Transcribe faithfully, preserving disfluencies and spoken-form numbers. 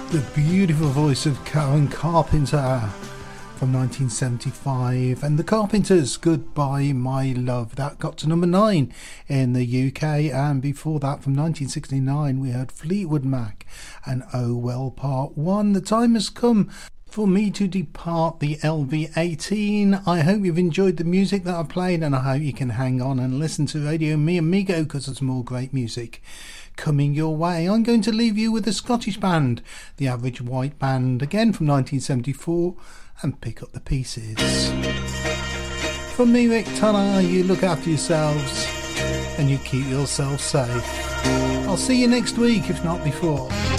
The beautiful voice of Karen Carpenter from nineteen seventy-five, and the Carpenters, Goodbye My Love. That got to number nine in the U K, and before that from nineteen sixty-nine we heard Fleetwood Mac and Oh Well Part one. The time has come for me to depart the L V eighteen. I hope you've enjoyed the music that I played, and I hope you can hang on and listen to Radio Mi Amigo, because there's more great music coming your way. I'm going to leave you with a Scottish band, the Average White Band, again from nineteen seventy-four, and pick up the pieces. From me, Rick Tunner, you look after yourselves and you keep yourself safe. I'll see you next week, if not before.